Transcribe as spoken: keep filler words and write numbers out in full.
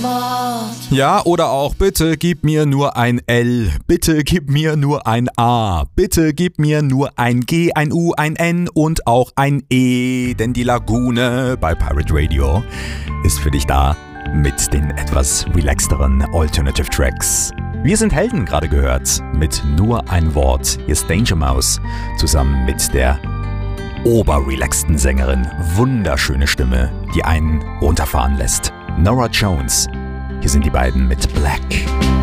Wort. Ja, oder auch bitte gib mir nur ein L, bitte gib mir nur ein A, bitte gib mir nur ein G, ein U, ein N und auch ein E, denn die Lagune bei Pirate Radio ist für dich da mit den etwas relaxteren Alternative Tracks. Wir sind Helden gerade gehört mit nur ein Wort. Hier ist Danger Mouse zusammen mit der oberrelaxten Sängerin. Wunderschöne Stimme, die einen runterfahren lässt. Norah Jones. Hier sind die beiden mit Black.